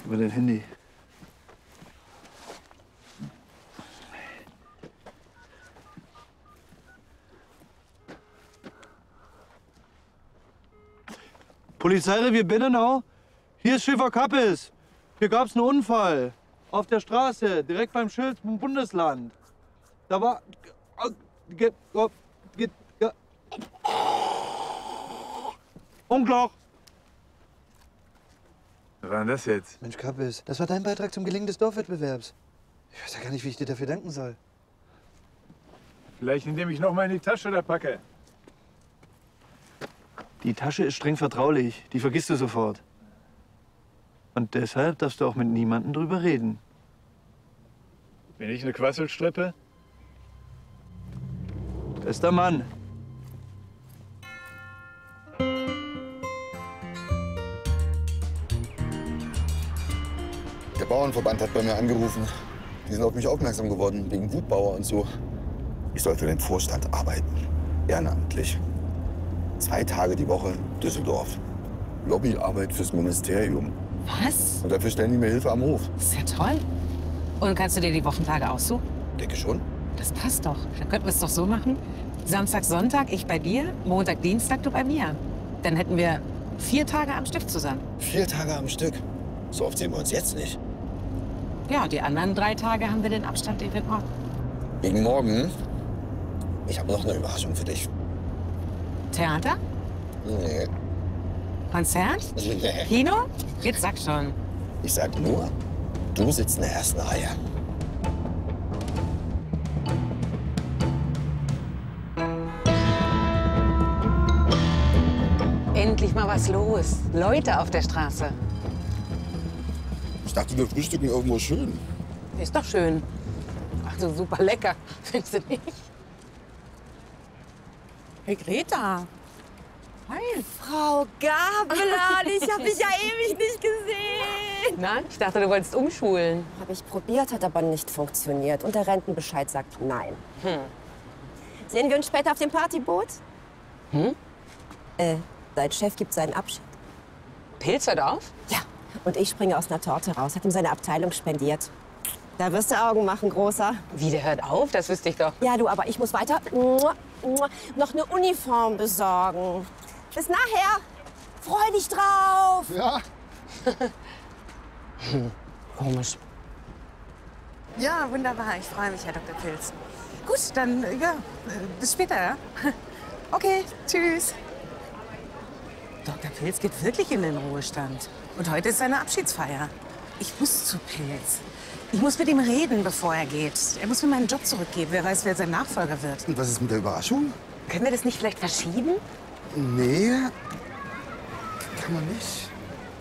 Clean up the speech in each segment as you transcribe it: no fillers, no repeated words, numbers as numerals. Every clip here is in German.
Gib mir dein Handy. Polizeirevier Binnenau? Hier ist Schäfer Kappes. Hier gab's einen Unfall. Auf der Straße, direkt beim Schild vom Bundesland. Da war... Unklar. Was war denn das jetzt? Mensch, Kappes, das war dein Beitrag zum Gelingen des Dorfwettbewerbs. Ich weiß ja gar nicht, wie ich dir dafür danken soll. Vielleicht indem ich noch mal in die Tasche da packe. Die Tasche ist streng vertraulich. Die vergisst du sofort. Und deshalb darfst du auch mit niemandem drüber reden. Bin ich eine Quasselstrippe? Bester Mann. Der Bauernverband hat bei mir angerufen. Die sind auf mich aufmerksam geworden, wegen Wutbauer und so. Ich soll für den Vorstand arbeiten, ehrenamtlich. 2 Tage die Woche Düsseldorf. Lobbyarbeit fürs Ministerium. Was? Und dafür stellen die mir Hilfe am Hof. Das ist ja toll. Und kannst du dir die Wochentage aussuchen? Denke schon. Das passt doch. Dann könnten wir es doch so machen. Samstag, Sonntag ich bei dir, Montag, Dienstag du bei mir. Dann hätten wir 4 Tage am Stück zusammen. 4 Tage am Stück. So oft sehen wir uns jetzt nicht. Ja, die anderen 3 Tage haben wir den Abstand, den wir brauchen. Wegen morgen. Ich habe noch eine Überraschung für dich. Theater? Nee. Konzert? Nee. Kino? Jetzt sag schon. Ich sag nur, du sitzt in der ersten Reihe. Endlich mal was los. Leute auf der Straße. Ich dachte, wir frühstücken irgendwo schön. Ist doch schön. Also super lecker, findest du nicht? Hey Greta. Hi. Frau Gabelern, ich habe dich ja ewig nicht gesehen. Na, ich dachte, du wolltest umschulen. Habe ich probiert, hat aber nicht funktioniert. Und der Rentenbescheid sagt nein. Sehen wir uns später auf dem Partyboot? Dein Chef gibt seinen Abschied. Pilz hört auf? Ja. Und ich springe aus einer Torte raus. Hat ihm seine Abteilung spendiert. Da wirst du Augen machen, Großer. Wie, der hört auf? Das wüsste ich doch. Ja, du, aber ich muss weiter noch eine Uniform besorgen. Bis nachher. Freu dich drauf. Ja. Komisch. Ja, wunderbar. Ich freue mich, Herr Dr. Pilz. Gut, dann, ja, bis später, ja? Okay, tschüss. Dr. Pilz geht wirklich in den Ruhestand. Und heute ist seine Abschiedsfeier. Ich muss zu Pilz. Ich muss mit ihm reden, bevor er geht. Er muss mir meinen Job zurückgeben. Wer weiß, wer sein Nachfolger wird. Und was ist mit der Überraschung? Können wir das nicht vielleicht verschieben? Nee, kann man nicht.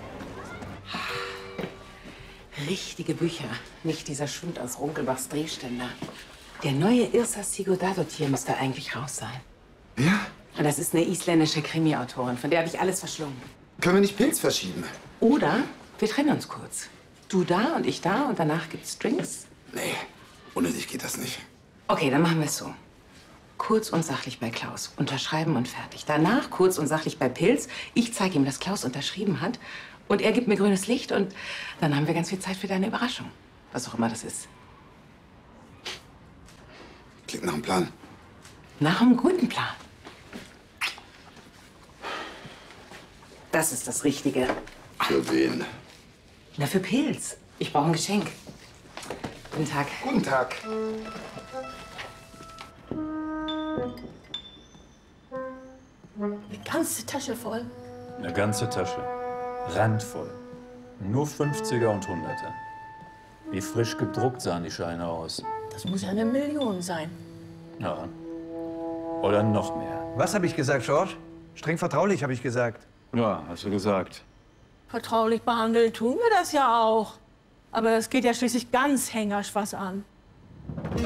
Richtige Bücher, nicht dieser Schund aus Runkelbachs Drehständer. Der neue Irsa Sigurðardóttir müsste eigentlich raus sein. Ja? Und das ist eine isländische Krimi-Autorin, von der habe ich alles verschlungen. Können wir nicht Pilz verschieben? Oder wir trennen uns kurz. Du da und ich da und danach gibt's Drinks. Nee, ohne dich geht das nicht. Okay, dann machen wir es so. Kurz und sachlich bei Klaus. Unterschreiben und fertig. Danach kurz und sachlich bei Pilz. Ich zeige ihm, dass Klaus unterschrieben hat. Und er gibt mir grünes Licht. Und dann haben wir ganz viel Zeit für deine Überraschung. Was auch immer das ist. Klingt nach einem Plan. Nach einem guten Plan. Das ist das Richtige. Für wen? Na, für Pilz. Ich brauche ein Geschenk. Guten Tag. Guten Tag. Die ganze Tasche voll. Eine ganze Tasche. Randvoll. Nur 50er und 100er. Wie frisch gedruckt sahen die Scheine aus. Das muss ja 1 Million sein. Ja. Oder noch mehr. Was habe ich gesagt, George? Streng vertraulich, habe ich gesagt. Ja, hast du gesagt. Vertraulich behandeln tun wir das ja auch. Aber das geht ja schließlich ganz Hengersch was an.